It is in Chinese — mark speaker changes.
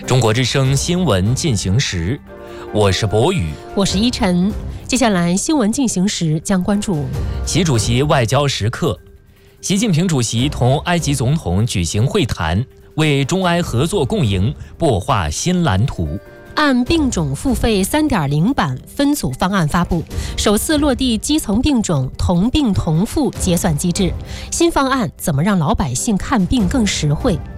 Speaker 1: 中国之声新闻进行时，我是博宇，
Speaker 2: 我是依晨。接下来新闻进行时将关注
Speaker 1: 习主席外交时刻。习近平主席同埃及总统举行会谈，为中埃合作共赢擘画新蓝图。
Speaker 2: 按病种付费 3.0 版分组方案发布，首次落地基层病种同病同付结算机制。新方案怎么让老百姓看病更实惠？